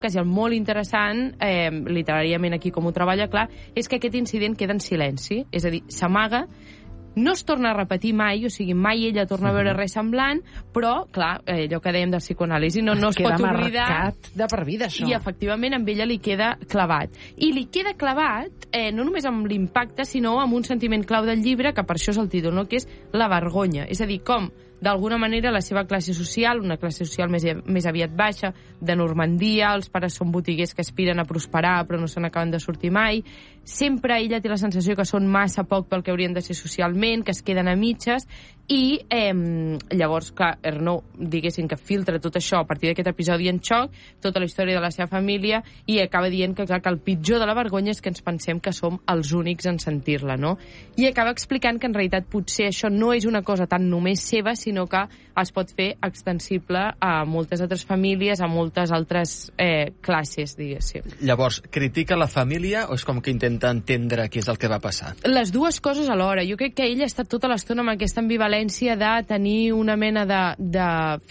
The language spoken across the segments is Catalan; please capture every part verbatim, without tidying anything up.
que és molt interessant, eh, literàriament aquí com ho treballa clar, és que aquest incident queda en silenci, és a dir, s'amaga, no es torna a repetir mai, o sigui, mai ella torna a veure res semblant, però, clar, eh, allò que dèiem del psicoanàlisi no, no es pot oblidar. Queda marcat de per vida, això. I, efectivament, amb ella li queda clavat. I li queda clavat, eh, no només amb l'impacte, sinó amb un sentiment clau del llibre, que per això és el títol, no? Que és la vergonya. És a dir, com d'alguna manera la seva classe social, una classe social més, més aviat baixa, de Normandia, els pares són botiguers que aspiren a prosperar però no se n'acaben de sortir mai, sempre ella té la sensació que són massa poc pel que haurien de ser socialment, que es queden a mitges, i eh, llavors, clar, Ernaux, diguéssim que filtra tot això a partir d'aquest episodi en xoc, tota la història de la seva família, i acaba dient que, clar, que el pitjor de la vergonya és que ens pensem que som els únics en sentir-la, no? I acaba explicant que en realitat potser això no és una cosa tan només seva, sinó que es pot fer extensible a moltes altres famílies, a moltes altres eh, classes, diguéssim. Llavors, critica la família o és com que intenta entendre què és el que va passar? Les dues coses alhora. Jo crec que ella ha estat tota l'estona amb aquesta ambivalència de tenir una mena de, de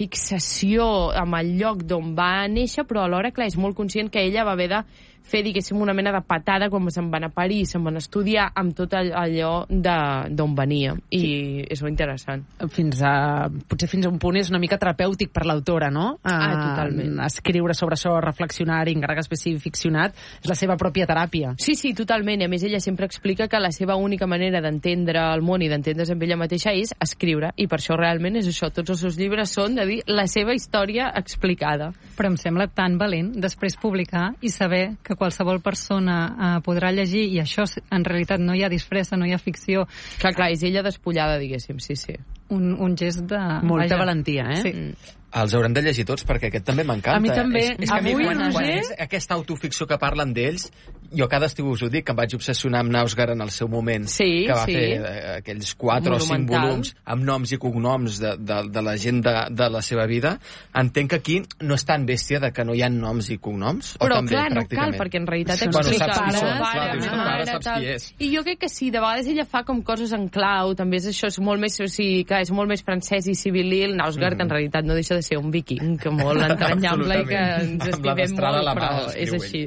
fixació amb el lloc d'on va néixer, però alhora, clar, és molt conscient que ella va haver de fer, diguéssim, una mena de patada quan se'n van a París, se'n van a estudiar amb tot allò d'on venia. I sí. És molt interessant. Fins a, potser fins a un punt és una mica terapèutic per l'autora, no? Ah, totalment. Escriure sobre això, reflexionar, encara que es sigui ficcionat, és la seva pròpia teràpia. Sí, sí, totalment. I a més, ella sempre explica que la seva única manera d'entendre el món i d'entendre's amb ella mateixa és escriure. I per això realment és això. Tots els seus llibres són, de dir, la seva història explicada. Però em sembla tan valent després publicar i saber que qualsevol persona eh, podrà llegir, i això en realitat no hi ha disfressa, no hi ha ficció. Clar, clar, és ella despullada, diguéssim, sí, sí. Un, un gest de... Molta vaja. Valentia, eh? Sí. Mm. Els haurem de llegir tots, perquè aquest també m'encanta. A mi també. És, és que Avui, a mi, quan, Roger... quan és aquesta autoficció que parlen d'ells, jo cada estiu us ho dic, que em vaig obsessionar amb Nausgar en el seu moment, sí, que va sí. fer eh, aquells quatre o cinc volums amb noms i cognoms de, de, de la gent de, de la seva vida. Entenc que aquí no és tan bèstia de que no hi ha noms i cognoms. Però o també, clar, no cal, perquè en realitat bueno, explica saps qui són, pare, clar, dius que mare, pare, saps tal. qui és. I jo crec que sí, de vegades ella fa com coses en clau, també és això, és molt més, o sigui, que és molt més francès i civilil. Nausgar, mm. en realitat no deixa de ser un viking, que molt entranyable i que ens estimem molt, però és així.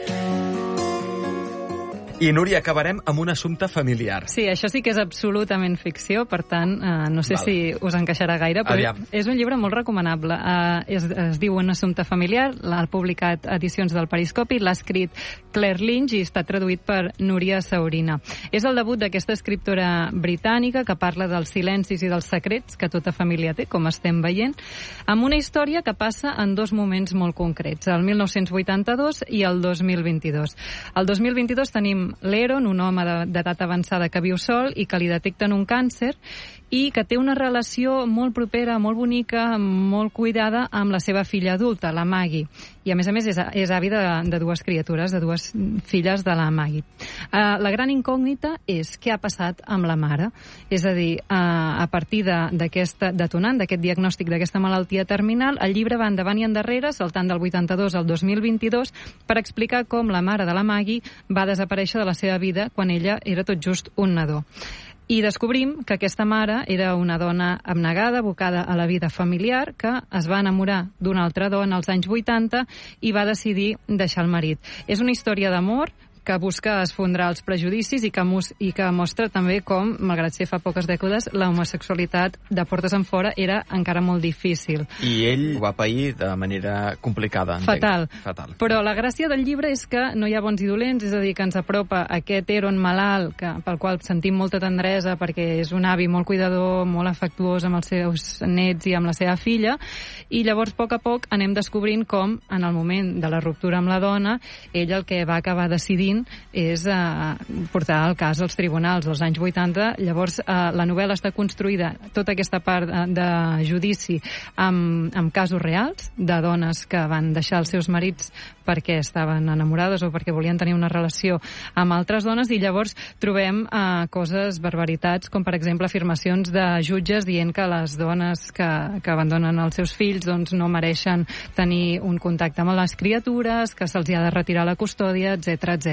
I, Núria, acabarem amb un assumpte familiar. Sí, això sí que és absolutament ficció, per tant, eh, no sé Val. si us encaixarà gaire, però Aviam. és un llibre molt recomanable. Eh, es, es diu Un assumpte familiar, l'ha publicat Edicions del Periscopi, l'ha escrit Claire Lynch i està traduït per Núria Saurina. És el debut d'aquesta escriptora britànica que parla dels silencis i dels secrets que tota família té, com estem veient, amb una història que passa en dos moments molt concrets, el mil nou-cents vuitanta-dos i el dos mil vint-i-dos. El dos mil vint-i-dos tenim l'Aaron, un home d'edat avançada que viu sol i que li detecten un càncer i que té una relació molt propera, molt bonica, molt cuidada amb la seva filla adulta, la Maggie. I, a més a més, és, és avi de, de dues criatures, de dues filles de la Maggie. Uh, la gran incògnita és què ha passat amb la mare. És a dir, uh, a partir d'aquest detonant, d'aquest diagnòstic d'aquesta malaltia terminal, el llibre va endavant i endarrere, saltant del vuitanta-dos al dos mil vint-i-dos, per explicar com la mare de la Maggie va desaparèixer de la seva vida quan ella era tot just un nadó. I descobrim que aquesta mare era una dona abnegada, abocada a la vida familiar, que es va enamorar d'una altra dona als anys vuitanta i va decidir deixar el marit. És una història d'amor que busca esfondrar els prejudicis i que, mus, i que mostra també com, malgrat ser fa poques dècades, la homosexualitat de portes en fora era encara molt difícil. I ell ho va pair de manera complicada. Fatal. Fatal. Però la gràcia del llibre és que no hi ha bons i dolents, és a dir, que ens apropa aquest Aaron malalt, que, pel qual sentim molta tendresa perquè és un avi molt cuidador, molt afectuós amb els seus nets i amb la seva filla, i llavors, a poc a poc, anem descobrint com, en el moment de la ruptura amb la dona, ell el que va acabar decidint és eh, portar el cas als tribunals dels anys vuitanta. Llavors, eh, la novel·la està construïda, tota aquesta part de, de judici, amb, amb casos reals de dones que van deixar els seus marits perquè estaven enamorades o perquè volien tenir una relació amb altres dones, i llavors trobem eh, coses, barbaritats, com per exemple afirmacions de jutges dient que les dones que, que abandonen els seus fills doncs, no mereixen tenir un contacte amb les criatures, que se'ls ha de retirar la custòdia, etcètera, etcètera.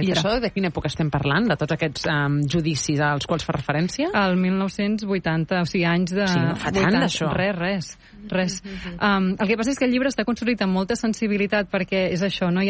I això de quina època estem parlant, de tots aquests um, judicis als quals fa referència? El mil nou-cents vuitanta, o sigui, anys de... Sí, no fa tant, vuitanta, això. Res, res, res. Um, el que passa és que el llibre està construït amb molta sensibilitat perquè és això, no? Hi